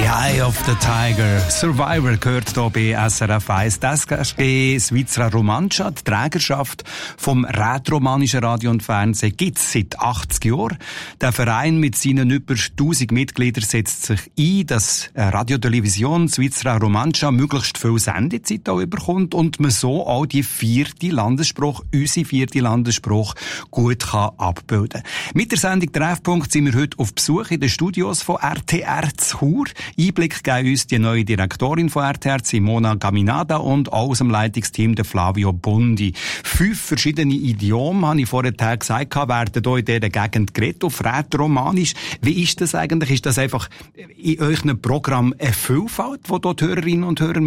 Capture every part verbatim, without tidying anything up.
Eye of the Tiger. Survivor gehört hier bei S R F eins. Das ist die Svizra Romancia. Die Trägerschaft vom rätoromanischen Radio und Fernsehen gibt es seit achtzig Jahren. Der Verein mit seinen über tausend Mitgliedern setzt sich ein, dass Radiotelevision Svizra Romancia möglichst viel Sendezeit auch überkommt und man so auch die vierte Landesspruch, unsere vierte Landesspruch, gut kann abbilden. Mit der Sendung Treffpunkt sind wir heute auf Besuch in den Studios von R T R zu Chur. Einblick geben uns die neue Direktorin von R T R, Simona Gaminada, und auch aus dem Leitungsteam der Flavio Bundi. Fünf verschiedene Idiomen, habe ich vorher gesagt, werden hier in dieser Gegend geredet, auf Rätoromanisch. Wie ist das eigentlich? Ist das einfach in euren Programm eine Vielfalt, die dort die Hörerinnen und Hörer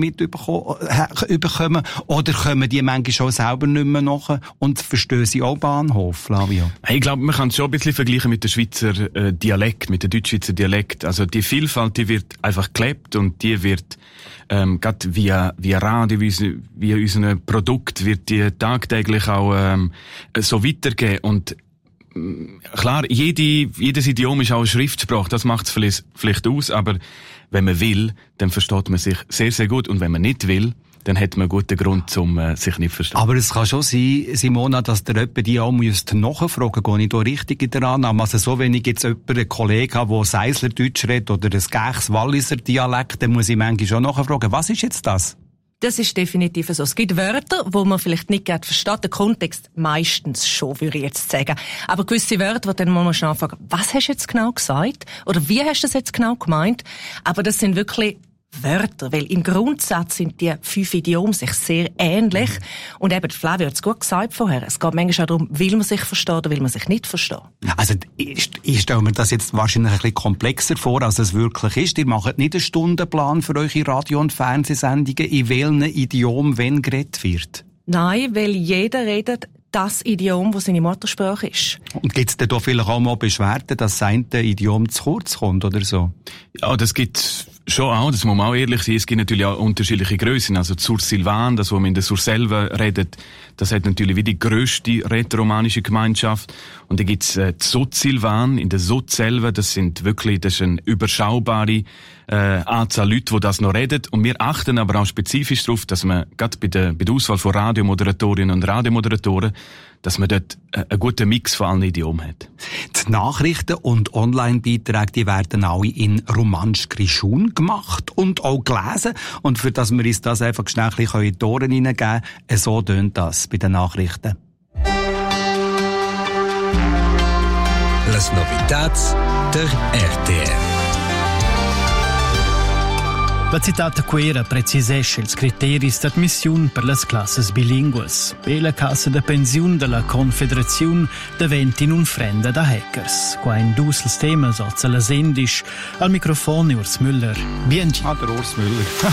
mitbekommen? Oder kommen die manchmal schon selber nicht mehr nach und verstehen sie auch Bahnhof, Flavio? Ich glaube, man kann es schon ein bisschen vergleichen mit dem Schweizer äh, Dialekt, mit dem Deutschschweizer Dialekt. Also die Vielfalt, die wird einfach gelebt und die wird ähm, gerade via, via Radio, via, via unser Produkt, wird die tagtäglich auch ähm, so weitergehen. Und ähm, klar, jede, jedes Idiom ist auch eine Schriftsprache, das macht es vielleicht, vielleicht aus, aber wenn man will, dann versteht man sich sehr, sehr gut. Und wenn man nicht will, dann hat man einen guten Grund, um äh, sich nicht zu verstehen. Aber es kann schon sein, Simona, dass der jemand die auch nachfragen muss. Gehe ich da richtig in der Annahme? Also so, wenn ich jetzt jemanden, einen Kollegen habe, der Seislerdeutsch redet oder ein Gächs Walliser Dialekt, dann muss ich manchmal schon nachfragen, was ist jetzt das? Das ist definitiv so. Es gibt Wörter, wo man vielleicht nicht gerade versteht. Der Kontext meistens schon, würde ich jetzt sagen. Aber gewisse Wörter, wo dann muss man schon anfragen, was hast du jetzt genau gesagt? Oder wie hast du das jetzt genau gemeint? Aber das sind wirklich Wörter, weil im Grundsatz sind die fünf Idiome sich sehr ähnlich. Und eben, Flavio hat es gut gesagt vorher, es geht manchmal auch darum, will man sich verstehen oder will man sich nicht verstehen. Also, ich, ich stelle mir das jetzt wahrscheinlich ein bisschen komplexer vor, als es wirklich ist. Ihr macht nicht einen Stundenplan für eure Radio- und Fernsehsendungen, in welchen Idiom wenn geredet wird? Nein, weil jeder redet das Idiom, das seine Muttersprache ist. Und gibt es denn da vielleicht auch mal Beschwerden, dass das eine Idiom zu kurz kommt oder so? Ja, das gibt schon auch, das muss man auch ehrlich sein. Es gibt natürlich auch unterschiedliche Grössen. Also Sur-Silvan, das, was man in der Surselva redet, das hat natürlich wie die grösste rätoromanische Gemeinschaft. Und dann gibt's äh, die Sud-Silvan in der Sud-Selva, das sind wirklich, das ist eine überschaubare äh, Anzahl Leute, die das noch reden. Und wir achten aber auch spezifisch darauf, dass man gerade bei der, bei der Auswahl von Radiomoderatorinnen und Radiomoderatoren, dass man dort einen guten Mix von allen Idiomen hat. Die Nachrichten und Online-Beiträge, die werden alle in Romansch Grischun gemacht und auch gelesen. Und für das wir uns das einfach schnell ein bisschen in die Ohren hineingeben, so tönt das bei den Nachrichten. Las novidades der R T R. La citata quera precisesce ils criteris d'admission per las classes bilingues e la Cassa de Pension de la Confederazione diventa unfremda da hackers. Qua in dus els temas oza la sendisch al Mikrofon Urs Müller. Bienchi. Ah, der Urs Müller.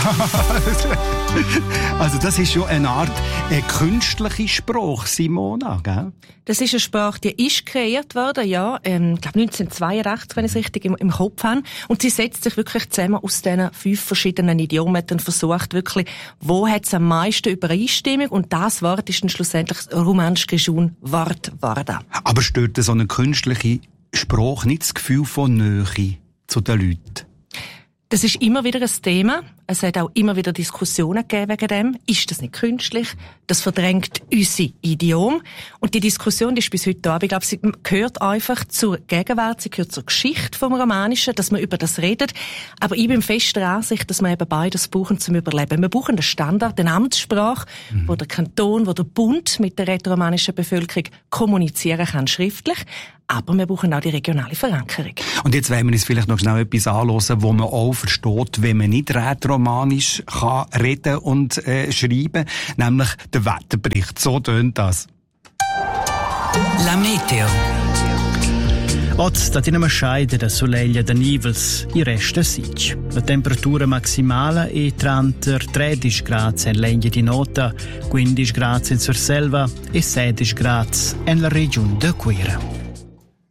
Also das ist schon eine Art eine künstliche Sprache, Simona, gell? Das ist eine Sprache, die ist kreiert worden, ja, ähm, ich glaube neunzehnhundertzweiundachtzig, wenn ich es richtig im, im Kopf habe. Und sie setzt sich wirklich zusammen aus diesen fünf verschiedenen Idiomen und versucht wirklich, wo hat es am meisten Übereinstimmung, und das Wort ist dann schlussendlich das Romansch Grischun Wort geworden. Aber stört so eine künstliche Sprache nicht das Gefühl von Nähe zu den Leuten? Das ist immer wieder ein Thema. Es hat auch immer wieder Diskussionen gegeben wegen dem. Ist das nicht künstlich? Das verdrängt unser Idiom. Und die Diskussion die ist bis heute da. Aber ich glaube, sie gehört einfach zur Gegenwart, sie gehört zur Geschichte vom Romanischen, dass man über das redet. Aber ich bin fest der Ansicht, dass wir eben beides brauchen zum Überleben. Wir brauchen einen Standard, eine Amtssprache, mhm. wo der Kanton, wo der Bund mit der rätoromanischen Bevölkerung kommunizieren kann, schriftlich. Aber wir brauchen auch die regionale Verankerung. Und jetzt wollen wir uns vielleicht noch schnell etwas anhören, wo man auch versteht, wenn man nicht rätoromanisch kann reden und äh, schreiben, nämlich der Wetterbericht. So tönt das. La Meteo. Oggi sta una scheide da soleglia da nivels, i resta sic. La temperatura maximale è tredici gradi in legna di nota, quindici gradi in Surselva e sedici gradi nella regione de Quera.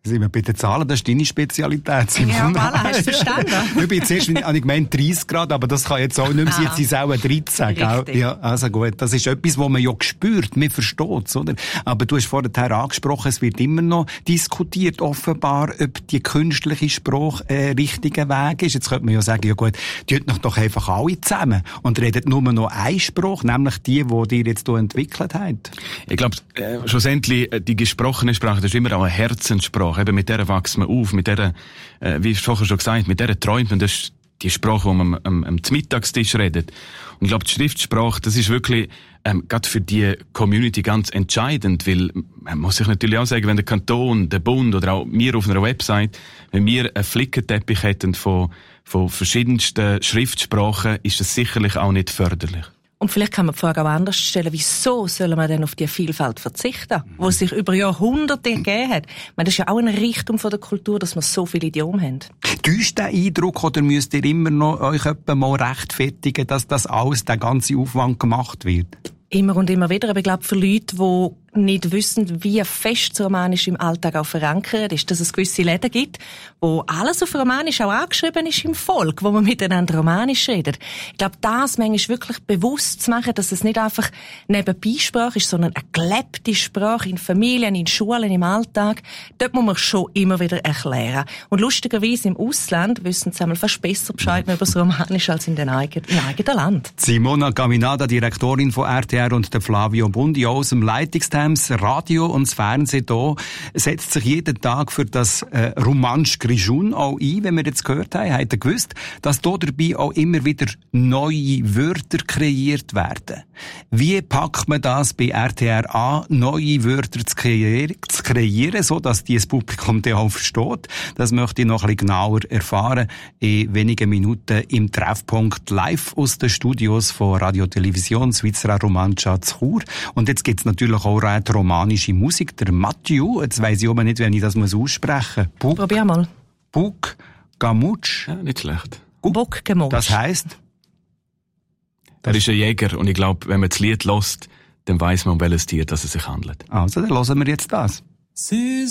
Sind wir bei den Zahlen, das ist deine Spezialität. Ja, voilà, hast du verstanden? Ich bin zuerst, ich gemeint dreißig Grad, aber das kann jetzt auch nicht mehr sein, jetzt sind es auch dreizehn, gell? Ja, also gut, das ist etwas, was man ja spürt, man versteht es, oder? Aber du hast vorher angesprochen, es wird immer noch diskutiert, offenbar, ob die künstliche Sprache ein äh, richtiger Weg ist. Jetzt könnte man ja sagen, ja gut, tut doch einfach alle zusammen und redet nur noch einen Spruch, nämlich die, die ihr jetzt hier entwickelt habt. Ich glaube, äh, schlussendlich, die gesprochene Sprache, das ist immer auch eine Herzenssprache. Eben mit der wächst man auf, mit der, äh, wie ich vorher schon gesagt, mit der träumt man. Das ist die Sprache, die man am, am, am Mittagstisch redet. Und ich glaube, die Schriftsprache, das ist wirklich ähm, gerade für die Community ganz entscheidend, weil man muss sich natürlich auch sagen, wenn der Kanton, der Bund oder auch wir auf einer Website, wenn wir einen Flickenteppich hätten von, von verschiedensten Schriftsprachen, ist das sicherlich auch nicht förderlich. Und vielleicht kann man die Frage auch anders stellen, wieso sollen wir denn auf die Vielfalt verzichten, die sich über Jahrhunderte gegeben hat? Ich meine, das ist ja auch ein Reichtum von der Kultur, dass wir so viele Idiomen haben. Täuscht der Eindruck, oder müsst ihr immer noch euch etwa mal rechtfertigen, dass das alles, der ganze Aufwand gemacht wird? Immer und immer wieder. Aber ich glaube, für Leute, die nicht wissen, wie fest das Romanisch im Alltag auch verankert ist, dass es gewisse Läden gibt, wo alles auf Romanisch auch angeschrieben ist im Volk, wo man miteinander Romanisch redet. Ich glaube, das manchmal wirklich bewusst zu machen, dass es nicht einfach nebenbei Sprache ist, sondern eine gelebte Sprache in Familien, in Schulen, im Alltag. Dort muss man schon immer wieder erklären. Und lustigerweise im Ausland wissen sie einmal fast besser Bescheid über das Romanisch als in den eigenen, im eigenen Land. Simona Gaminada, Direktorin von R T R, und der Flavio Bundi aus dem Leitungsteam. Das Radio und das Fernsehen hier setzt sich jeden Tag für das äh, Romansch Grischun auch ein, wenn wir jetzt gehört haben. Habt ihr gewusst, dass hier dabei auch immer wieder neue Wörter kreiert werden? Wie packt man das bei R T R an, neue Wörter zu kreieren, zu kreieren, so dass dieses Publikum dann auch versteht? Das möchte ich noch ein bisschen genauer erfahren in wenigen Minuten im Treffpunkt live aus den Studios von Radio Television Svizzera Romancia zu Chur. Und jetzt gibt's natürlich auch romanische Musik, der Mathieu, jetzt weiss ich aber nicht, wenn ich das muss aussprechen muss. Buk, Probier mal. Buk Gamutsch. Ja, nicht schlecht. Buk Gamutsch. Das heisst? Er ist ein Jäger und ich glaube, wenn man das Lied hört, dann weiss man, um welches Tier dass es sich handelt. Also, dann hören wir jetzt das.